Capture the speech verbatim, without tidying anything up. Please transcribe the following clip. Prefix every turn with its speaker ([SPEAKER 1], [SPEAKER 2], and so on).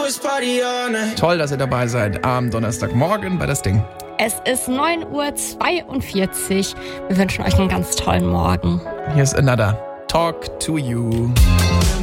[SPEAKER 1] Toll, dass ihr dabei seid am Donnerstagmorgen bei Das Ding.
[SPEAKER 2] Es ist neun Uhr zweiundvierzig. Wir wünschen euch einen ganz tollen Morgen.
[SPEAKER 1] Hier ist Another Talk to You.